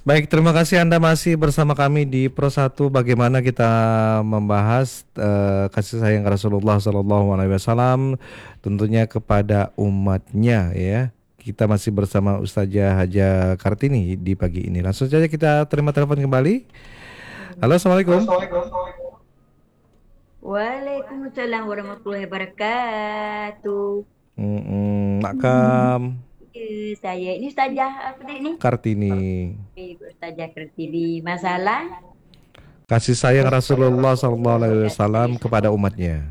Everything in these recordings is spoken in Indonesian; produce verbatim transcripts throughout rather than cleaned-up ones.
Baik, terima kasih Anda masih bersama kami di Pro satu. Bagaimana kita membahas eh, kasih sayang Rasulullah Sallallahu Alaihi Wasallam tentunya kepada umatnya ya. Kita masih bersama Ustazah Haja Kartini di pagi ini. Langsung saja kita terima telepon kembali. Halo, Assalamualaikum. Waalaikumsalam warahmatullahi wabarakatuh. Mm-mm, Makam Eh, saya ini Ustazah apa tadi ni? Kartini. Eh, Ustazah Kartini. Masalah Kasih sayang Rasulullah Sallallahu Alaihi Wasallam kepada umatnya.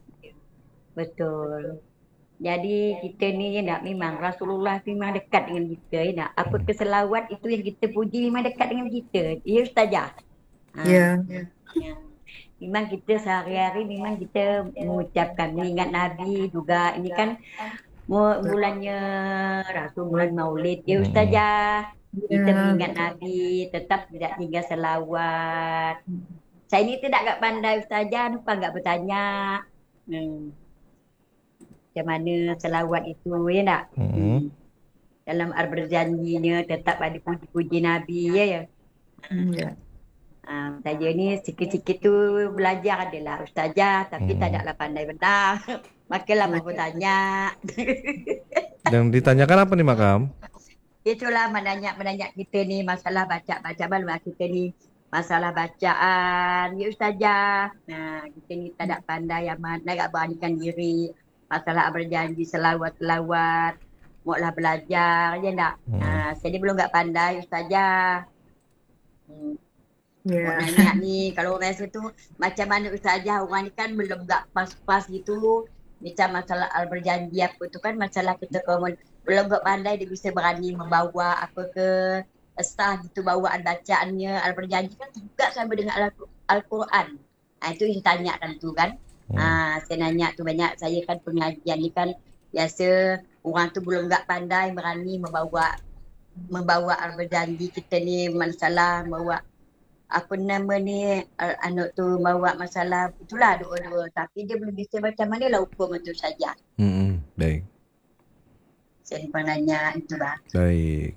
betul. Jadi kita ni nak memang Rasulullah tu memang dekat dengan kita. Ya, nak apa Mm. keselawat itu yang kita puji memang dekat dengan kita. Ya Ustazah. Ha, Ya, ya. Memang kita sehari-hari memang kita mengucapkan mengingat Nabi juga. Ini kan mu- bulannya Rasul bulan Maulid. Ya Mm-mm. Ustazah. Kita ya, mengingat Nabi, tetap tidak tinggal selawat. Saya ni tidak agak pandai Ustazah, lupa agak bertanya. Hmm, macam mana selawat itu, ya tak? Mm-mm. Hmm. Dalam ar berjanjinya tetap ada puji-puji Nabi, ya ya. ya. Ah, saya ni sikit-sikit tu belajar adalah Ustazah, tapi tak Mm-mm. adalah pandai benar. Makalah mau bertanya. Yang ditanyakan apa nih Makam? Itulah menanya menanya kita ni masalah baca baca malam kita ni masalah bacaan ya Ustazah. Nah, kita ni tak ada pandai amat nak beranikan diri masalah berjanji selawat-selawat maulah belajar ya tak. Mm-mm. Nah, saya ni belum tak pandai Ustazah. Hmm. Mau Ya. nanya ni kalau orang rasa tu macam mana Ustazah orang ni kan belum tak pas-pas gitu macam masalah al berjanji apa tu kan masalah kita kalau belum tak pandai dia bisa berani membawa apa ke sah gitu bawaan bacaannya al berjanji kan juga sama dengan Al- Al-Quran. Ha, itu yang tanya kan tu kan. Mm. Ha, saya nanya tu banyak saya kan pengajian ni kan biasa orang tu belum tak pandai berani membawa membawa al berjanji kita ni masalah bawa apa nama ni uh, anak tu bawa masalah itulah dua-dua tapi dia belum bisa macam mana lah hukum itu saja. Mm-mm. Baik, Saya pun nanya itulah. baik,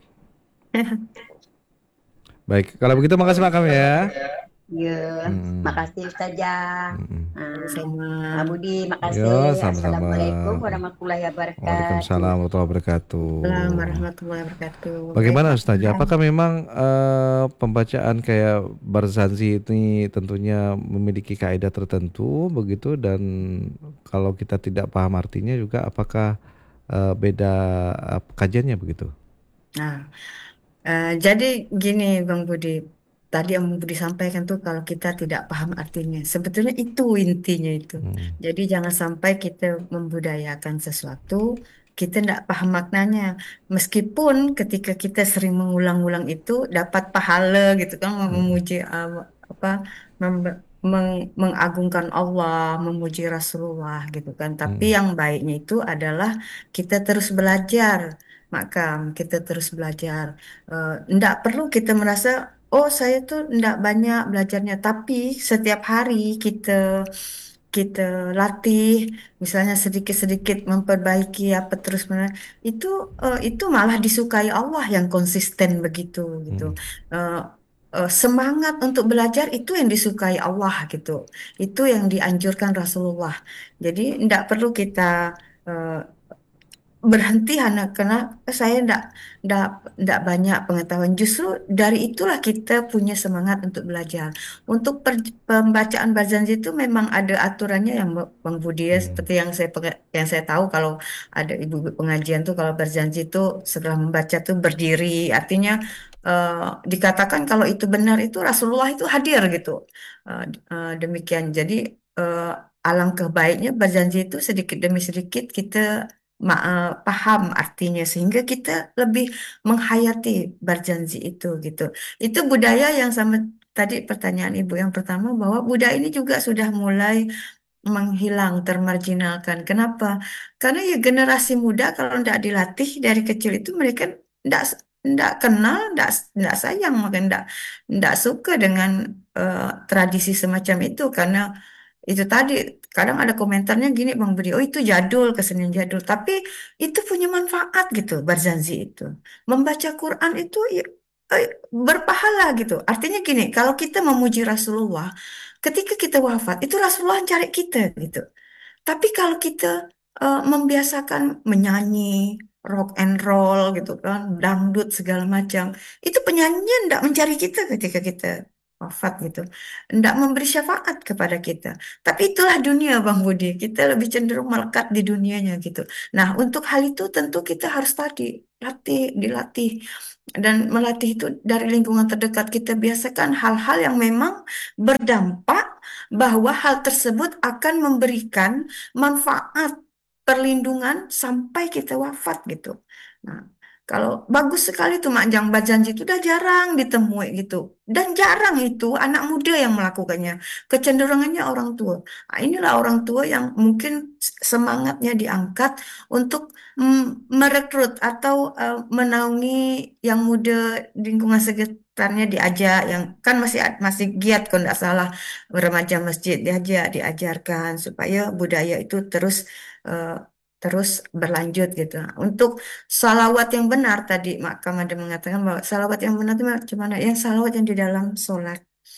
baik. Kalau begitu makasih Makam ya. Ya, Mm-mm. makasih Ustazah. Mm-mm. Ah, Sama. Pak Budi, makasih. Ya, sama-sama. Assalamualaikum warahmatullahi wabarakatuh. Waalaikumsalam warahmatullahi Assalamualaikum wabarakatuh. warahmatullahi wabarakatuh. Baik, Bagaimana Mak. Ustazah? Apakah memang eh, pembacaan kayak Barzanzi ini tentunya memiliki kaidah tertentu begitu dan kalau kita tidak paham artinya juga apakah eh, beda eh, kajiannya begitu? Nah, eh, jadi gini Bang Budi, tadi yang Bang Budi sampaikan tuh kalau kita tidak paham artinya, sebetulnya itu intinya itu. Hmm. Jadi jangan sampai kita membudayakan sesuatu, kita tidak paham maknanya. Meskipun ketika kita sering mengulang-ulang itu dapat pahala gitu kan, Hmm. memuji eh, apa, mem- meng- mengagungkan Allah, memuji Rasulullah gitu kan. Tapi Hmm. yang baiknya itu adalah kita terus belajar. Maka kita terus belajar. Eh, Nggak perlu kita merasa, oh saya tuh nggak banyak belajarnya. Tapi setiap hari kita kita latih, misalnya sedikit-sedikit memperbaiki apa terus menerus, itu eh, itu malah disukai Allah yang konsisten begitu gitu. Hmm. Eh, eh, Semangat untuk belajar itu yang disukai Allah gitu. Itu yang dianjurkan Rasulullah. Jadi tidak perlu kita eh, berhenti hanya karena saya ndak ndak ndak banyak pengetahuan. Justru dari itulah kita punya semangat untuk belajar. Untuk per- pembacaan Barzanji itu memang ada aturannya yang Bang Budi ya, Hmm. seperti yang saya penge- yang saya tahu kalau ada ibu-ibu pengajian tuh kalau Barzanji itu setelah membaca tuh berdiri, artinya eh, dikatakan kalau itu benar itu Rasulullah itu hadir gitu. Eh, eh, Demikian. Jadi eh, alangkah baiknya Barzanji itu sedikit demi sedikit kita ma- eh, paham artinya sehingga kita lebih menghayati berjanji itu gitu. Itu budaya yang sama tadi pertanyaan Ibu yang pertama bahwa budaya ini juga sudah mulai menghilang, termarginalkan. Kenapa? Karena ya generasi muda kalau tidak dilatih dari kecil itu mereka tidak tidak kenal, tidak tidak sayang, maka tidak tidak suka dengan eh, tradisi semacam itu karena itu tadi kadang ada komentarnya gini Bang Budi, oh itu jadul, kesenian jadul. Tapi itu punya manfaat gitu, Barzanzi itu. Membaca Quran itu ya, eh, berpahala gitu. Artinya gini, kalau kita memuji Rasulullah, ketika kita wafat, itu Rasulullah cari kita gitu. Tapi kalau kita eh, membiasakan menyanyi, rock and roll gitu kan, dangdut segala macam, itu penyanyi tidak mencari kita ketika kita wafat gitu, tidak memberi syafaat kepada kita. Tapi itulah dunia Bang Budi, kita lebih cenderung melekat di dunianya gitu. Nah, untuk hal itu tentu kita harus tadi latih, dilatih dan melatih itu dari lingkungan terdekat kita biasakan hal-hal yang memang berdampak bahwa hal tersebut akan memberikan manfaat perlindungan sampai kita wafat gitu. Nah, kalau bagus sekali tuh Mak Jang Bajanji itu udah jarang ditemui gitu. Dan jarang itu anak muda yang melakukannya. Kecenderungannya orang tua. Nah, inilah orang tua yang mungkin semangatnya diangkat untuk mm, merekrut atau eh, menaungi yang muda di lingkungan sekitarnya diajak yang kan masih masih giat kalau tidak salah remaja masjid diajak diajarkan supaya budaya itu terus eh, terus berlanjut gitu. Nah, untuk salawat yang benar tadi Mak Kamada mengatakan bahwa salawat yang benar itu macam mana? Yang salawat yang di dalam sholat.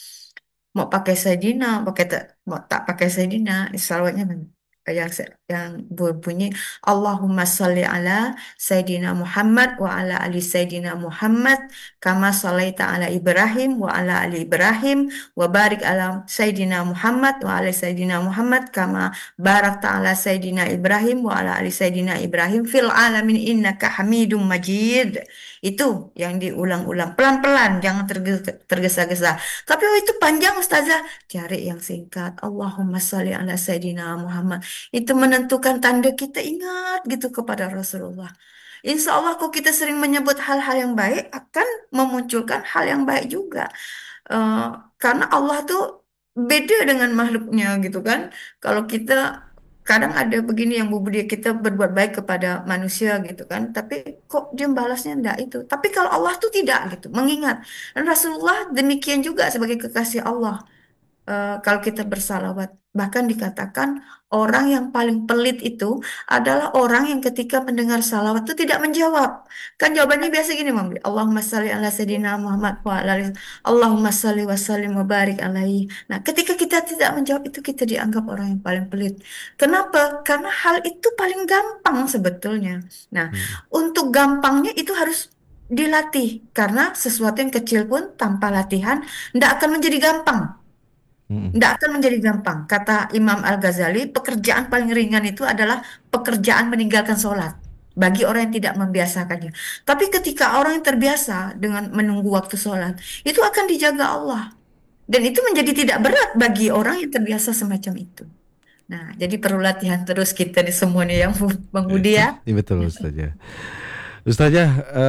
Mau pakai Sayyidina, pakai tak, mau tak pakai Sayyidina, salawatnya mana? Yang se- yang berbunyi Allahumma salli ala Sayyidina Muhammad wa ala ali Sayyidina Muhammad kama salaita ala Ibrahim wa ala ali Ibrahim wa barik ala Sayyidina Muhammad wa ala Sayyidina Muhammad kama barakta ala Sayyidina Ibrahim wa ala ali Sayyidina Ibrahim fil alamin innaka Hamidum Majid. Itu yang diulang-ulang pelan-pelan, jangan terge- tergesa-gesa. Tapi oh, itu panjang Ustazah. Cari yang singkat. Allahumma sholli ala Sayyidina Muhammad. Itu menentukan tanda kita ingat gitu kepada Rasulullah. Insya Allah kalau kita sering menyebut hal-hal yang baik akan memunculkan hal yang baik juga. Eh, karena Allah tuh beda dengan makhluknya gitu kan. Kalau kita kadang ada begini yang bubudi kita berbuat baik kepada manusia gitu kan. Tapi kok dia balasnya enggak itu. Tapi kalau Allah tuh tidak gitu. Mengingat. Dan Rasulullah demikian juga sebagai kekasih Allah eh, kalau kita bersalawat. Bahkan dikatakan orang yang paling pelit itu adalah orang yang ketika mendengar salawat itu tidak menjawab. Kan jawabannya biasa gini, Mam. Allahumma salli ala Sayyidina Muhammad wa ala ali- Allahumma salli wa sallim wa barik alaihi. Nah, ketika kita tidak menjawab itu kita dianggap orang yang paling pelit. Kenapa? Karena hal itu paling gampang sebetulnya. Nah, Hmm. untuk gampangnya itu harus dilatih karena sesuatu yang kecil pun tanpa latihan tidak akan menjadi gampang. Mm-mm. Tidak akan menjadi gampang. Kata Imam Al-Ghazali, pekerjaan paling ringan itu adalah pekerjaan meninggalkan sholat. Bagi orang yang tidak membiasakannya. Tapi ketika orang yang terbiasa dengan menunggu waktu sholat, itu akan dijaga Allah. Dan itu menjadi tidak berat bagi orang yang terbiasa semacam itu. Nah, jadi perlu latihan terus kita di semuanya yang Bang Budi ya. Iya betul Ustazah. Ustazah,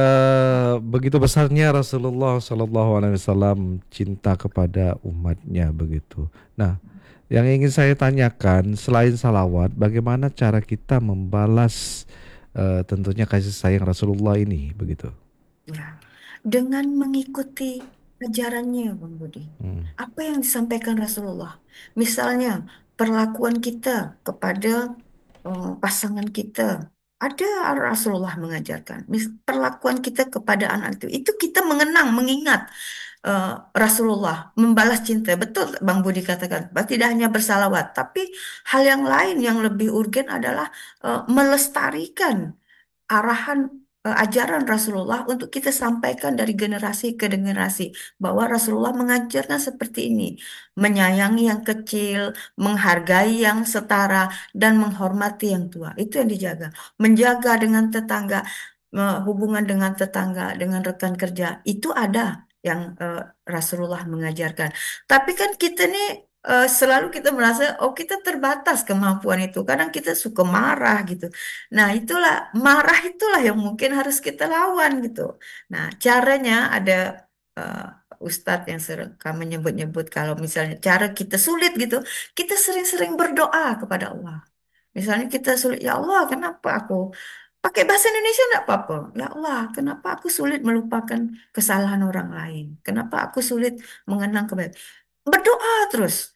eh, begitu besarnya Rasulullah Shallallahu Alaihi Wasallam cinta kepada umatnya begitu. Nah, yang ingin saya tanyakan selain salawat, bagaimana cara kita membalas eh, tentunya kasih sayang Rasulullah ini begitu? Ya, dengan mengikuti ajarannya, Bang Budi. Hmm. Apa yang disampaikan Rasulullah. Misalnya, perlakuan kita kepada eh, pasangan kita. Ada Rasulullah mengajarkan. Mis- Perlakuan kita kepada anak itu. Itu kita mengenang, mengingat eh, Rasulullah membalas cinta. Betul Bang Budi katakan. Tidak hanya bersalawat. Tapi hal yang lain yang lebih urgen adalah eh, melestarikan arahan eh, ajaran Rasulullah untuk kita sampaikan dari generasi ke generasi bahwa Rasulullah mengajarkan seperti ini, menyayangi yang kecil, menghargai yang setara dan menghormati yang tua. Itu yang dijaga. Menjaga dengan tetangga, eh, hubungan dengan tetangga, dengan rekan kerja, itu ada yang eh, Rasulullah mengajarkan. Tapi kan kita nih eh, selalu kita merasa oh kita terbatas kemampuan itu. Kadang kita suka marah gitu. Nah, itulah marah itulah yang mungkin harus kita lawan gitu. Nah, caranya ada eh, Ustadz yang suka menyebut-nyebut kalau misalnya cara kita sulit gitu, kita sering-sering berdoa kepada Allah. Misalnya kita sulit, ya Allah, kenapa aku pakai bahasa Indonesia enggak apa-apa? Ya Allah, kenapa aku sulit melupakan kesalahan orang lain? Kenapa aku sulit mengenang kebaikan? Berdoa terus.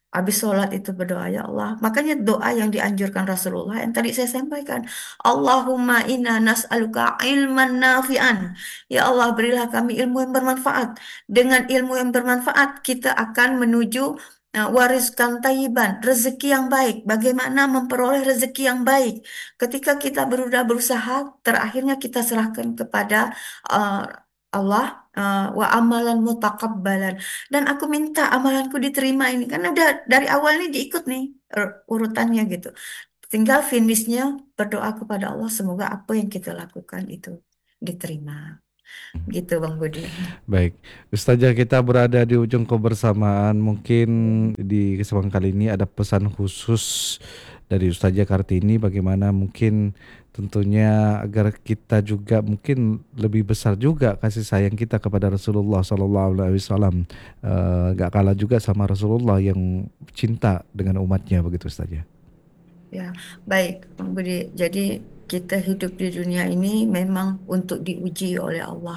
Habis sholat itu berdoa, ya Allah. Makanya doa yang dianjurkan Rasulullah yang tadi saya sampaikan. Allahumma inna nas'aluka ilman nafi'an. Ya Allah, berilah kami ilmu yang bermanfaat. Dengan ilmu yang bermanfaat, kita akan menuju uh, wariskan tayyiban, rezeki yang baik. Bagaimana memperoleh rezeki yang baik? Ketika kita berudah berusaha, terakhirnya kita serahkan kepada uh, Allah, uh, wa amalan mutakabbalan. Dan aku minta amalanku diterima ini. Kan udah dari awal nih diikut nih ur- urutannya gitu. Tinggal finishnya berdoa kepada Allah semoga apa yang kita lakukan itu diterima. Gitu Bang Budi. Baik, Ustazah, kita berada di ujung kebersamaan. Mungkin di kesempatan kali ini ada pesan khusus dari Ustazah Kartini bagaimana mungkin tentunya agar kita juga mungkin lebih besar juga kasih sayang kita kepada Rasulullah Sallallahu Alaihi Wasallam. Eh, Gak kalah juga sama Rasulullah yang cinta dengan umatnya, begitu Ustazah. Ya, baik Bang Budi. Jadi kita hidup di dunia ini memang untuk diuji oleh Allah.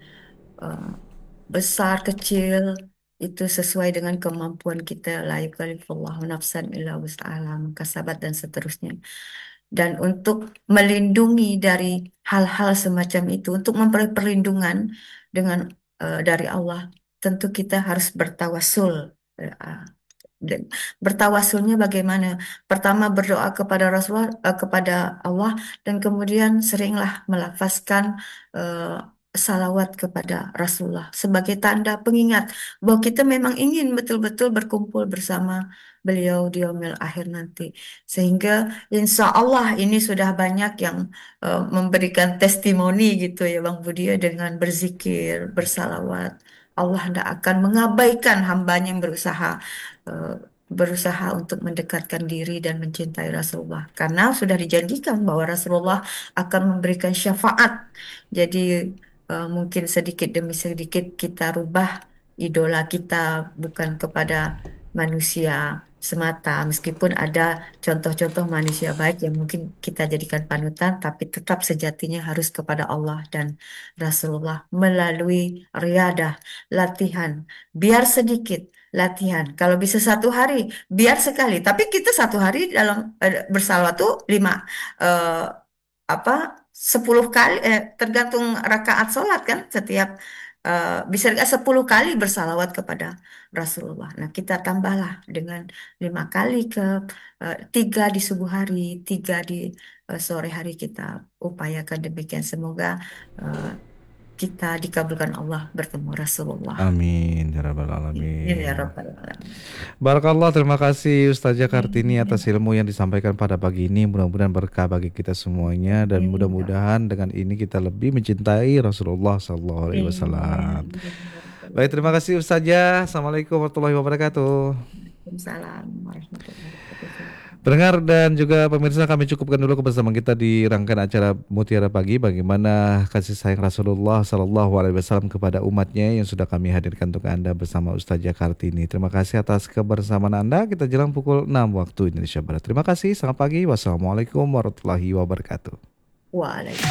Eh, Besar kecil itu sesuai dengan kemampuan kita, la yukallifullahu nafsan illa wus'aha, kasabat dan seterusnya. Dan untuk melindungi dari hal-hal semacam itu, untuk memperoleh perlindungan dengan eh, dari Allah, tentu kita harus bertawasul. Eh, dan bertawasulnya bagaimana? Pertama berdoa kepada Rasulullah, eh, kepada Allah, dan kemudian seringlah melafazkan eh, salawat kepada Rasulullah sebagai tanda pengingat bahwa kita memang ingin betul-betul berkumpul bersama beliau di yaumil akhir nanti. Sehingga insya Allah ini sudah banyak yang eh, memberikan testimoni gitu ya Bang Budi ya, dengan berzikir, bersalawat. Allah tidak akan mengabaikan hambanya yang berusaha eh, berusaha untuk mendekatkan diri dan mencintai Rasulullah. Karena sudah dijanjikan bahwa Rasulullah akan memberikan syafaat. Jadi eh, mungkin sedikit demi sedikit kita rubah idola kita bukan kepada manusia semata, meskipun ada contoh-contoh manusia baik yang mungkin kita jadikan panutan, tapi tetap sejatinya harus kepada Allah dan Rasulullah melalui riadah, latihan, biar sedikit latihan. Kalau bisa satu hari, biar sekali. Tapi kita satu hari dalam eh, bersalawat tuh lima eh, apa sepuluh kali eh, tergantung rakaat sholat kan setiap eh, bisa sepuluh kali bersalawat kepada Rasulullah. Nah kita tambahlah dengan lima kali ke eh, tiga di subuh hari, tiga di eh, sore hari kita upayakan demikian. Semoga eh, kita dikabulkan Allah bertemu Rasulullah. Amin ya rabbal Amin ya alamin. Rabbal Alamin. Barakallah, terima kasih Ustazah Kartini atas Amin. ilmu yang disampaikan pada pagi ini. Mudah-mudahan berkah bagi kita semuanya dan Amin. Ya Allah. mudah-mudahan dengan ini kita lebih mencintai Rasulullah Sallallahu Alaihi Wasallam. Amin. Ya Baik, terima Rabbal kasih Ustazah. Assalamualaikum warahmatullahi wabarakatuh. Waalaikumsalam warahmatullahi wabarakatuh. Pendengar dan juga pemirsa, kami cukupkan dulu kebersamaan kita di rangkaian acara Mutiara Pagi. Bagaimana kasih sayang Rasulullah Sallallahu Alaihi Wasallam kepada umatnya yang sudah kami hadirkan untuk Anda bersama Ustazah Kartini. Terima kasih atas kebersamaan Anda. Kita jelang pukul enam waktu Indonesia Barat. Terima kasih. Selamat pagi. Wassalamualaikum warahmatullahi wabarakatuh. Waalaikumsalam.